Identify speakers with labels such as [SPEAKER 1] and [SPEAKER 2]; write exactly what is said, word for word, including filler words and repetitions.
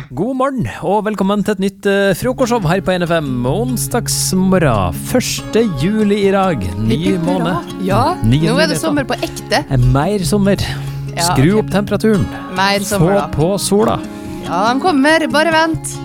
[SPEAKER 1] God morgen, og velkommen til et nytt uh, frokostshow her på N F M. Onsdagsmorgen, første juli i dag. Ny måned.
[SPEAKER 2] Ja,
[SPEAKER 1] Niende
[SPEAKER 2] nå er det
[SPEAKER 1] meter.
[SPEAKER 2] sommer på ekte.
[SPEAKER 1] Mer sommer.
[SPEAKER 2] Ja,
[SPEAKER 1] Skru
[SPEAKER 2] ok.
[SPEAKER 1] opp temperaturen.
[SPEAKER 2] Mer sommer
[SPEAKER 1] Få
[SPEAKER 2] da.
[SPEAKER 1] på sola.
[SPEAKER 2] Ja, de kommer, bare vent.